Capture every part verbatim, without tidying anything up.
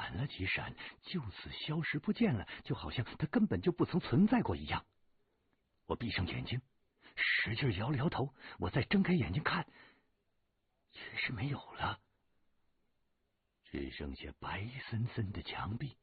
闪了几闪，就此消失不见了，就好像它根本就不曾存在过一样。我闭上眼睛，使劲摇了摇头，我再睁开眼睛看，却是没有了，只剩下白森森的墙壁。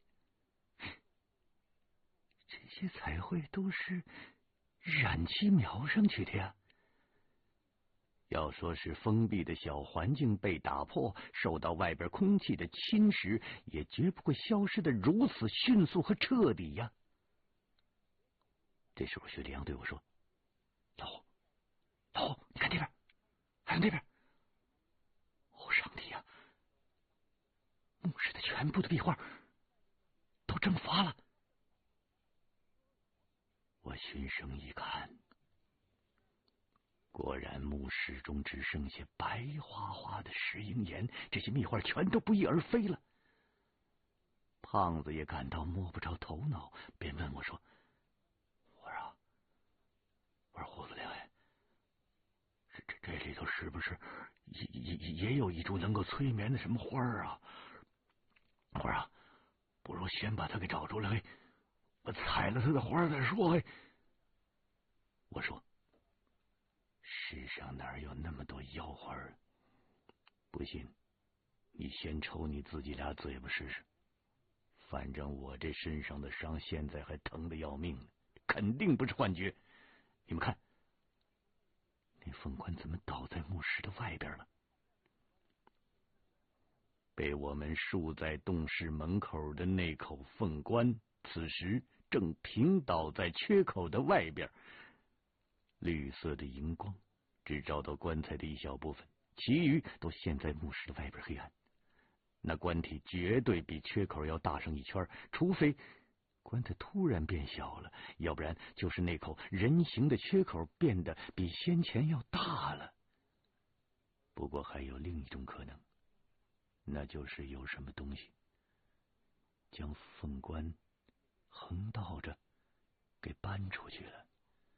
这些彩绘都是染漆描上去的呀。要说是封闭的小环境被打破，受到外边空气的侵蚀，也绝不会消失的如此迅速和彻底呀。这时候薛立阳对我说：“老胡，老胡，你看那边，还有那边。哦，上帝呀！墓室的全部的壁画都蒸发了。”我循声一看，果然墓室中只剩下白花花的石英岩，这些壁画全都不翼而飞了。胖子也感到摸不着头脑，便问我说：“我说啊，我说胡司令哎，这这这里头是不是也也也有一株能够催眠的什么花啊？我说啊，不如先把它给找出来，我采了它的花再说。”嘿，我说：“世上哪有那么多妖花？不信，你先抽你自己俩嘴巴试试。反正我这身上的伤现在还疼得要命呢，肯定不是幻觉。你们看，那凤冠怎么倒在墓室的外边了？被我们竖在洞室门口的那口凤冠，此时正平倒在缺口的外边。绿色的荧光只照到棺材的一小部分，其余都陷在墓室的外边黑暗。那棺体绝对比缺口要大上一圈，除非棺材突然变小了，要不然就是那口人形的缺口变得比先前要大了。不过还有另一种可能，那就是有什么东西将凤冠横倒着给搬出去了。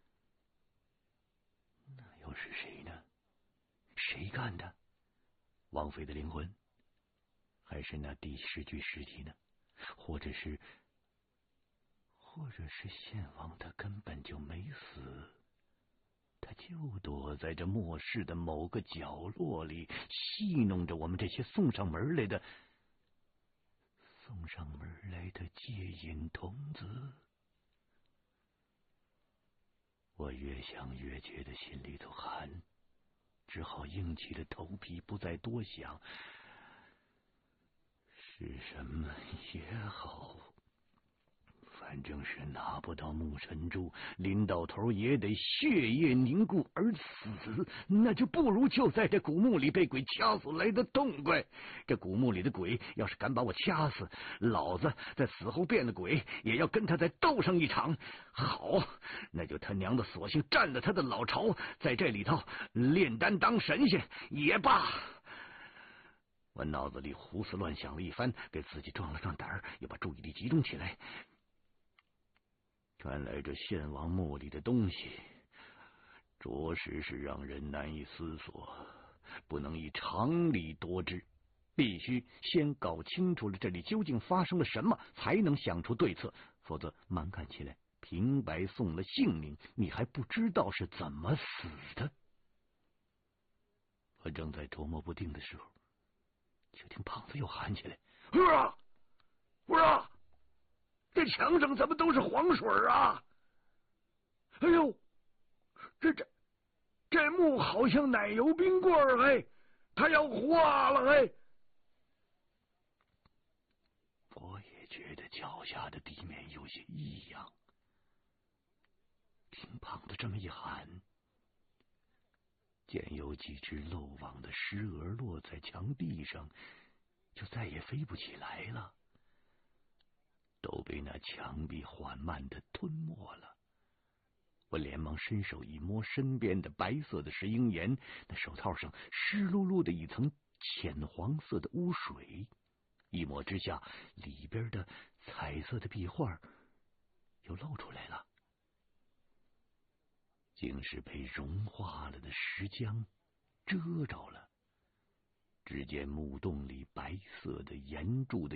那又是谁呢？谁干的？王妃的灵魂？还是那第十具尸体呢？或者是或者是献王他根本就没死，他就躲在这末世的某个角落里，戏弄着我们这些送上门来的送上门来的戒瘾童子。我越想越觉得心里头寒，只好硬起了头皮，不再多想。是什么也好，反正是拿不到木尘珠，临到头也得血液凝固而死，那就不如就在这古墓里被鬼掐死来的痛快。这古墓里的鬼要是敢把我掐死，老子在死后变的鬼也要跟他再斗上一场。好，那就他娘的索性占了他的老巢，在这里头炼丹当神仙也罢。我脑子里胡思乱想了一番，给自己壮了壮胆儿，又把注意力集中起来。看来这献王墓里的东西着实是让人难以思索，不能以常理多之，必须先搞清楚了这里究竟发生了什么，才能想出对策，否则蛮看起来平白送了性命，你还不知道是怎么死的。我正在琢磨不定的时候，就听胖子又喊起来：“我说，我说，这墙上怎么都是黄水啊？哎呦，这这这墓好像奶油冰棍儿，哎，它要化了，哎！”我也觉得脚下的地面有些异样。听胖子这么一喊，见有几只漏网的石蛾落在墙壁上，就再也飞不起来了，都被那墙壁缓慢的吞没了。我连忙伸手一摸身边的白色的石英岩，那手套上湿漉漉的一层浅黄色的污水，一抹之下，里边的彩色的壁画又露出来了，竟是被融化了的石浆遮着了。只见墓洞里白色的岩柱的